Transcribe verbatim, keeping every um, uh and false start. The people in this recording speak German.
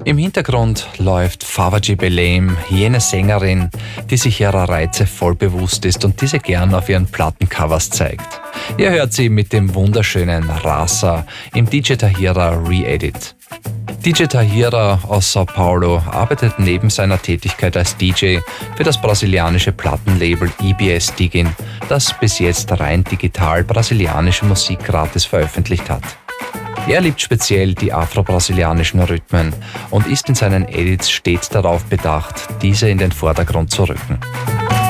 Im Hintergrund läuft Fawajee Belem, jene Sängerin, die sich ihrer Reize voll bewusst ist und diese gern auf ihren Plattencovers zeigt. Ihr hört sie mit dem wunderschönen Rasa im D J Tahira Re-Edit. D J Tahira aus Sao Paulo arbeitet neben seiner Tätigkeit als D J für das brasilianische Plattenlabel E B S Digin, das bis jetzt rein digital brasilianische Musik gratis veröffentlicht hat. Er liebt speziell die afro-brasilianischen Rhythmen und ist in seinen Edits stets darauf bedacht, diese in den Vordergrund zu rücken.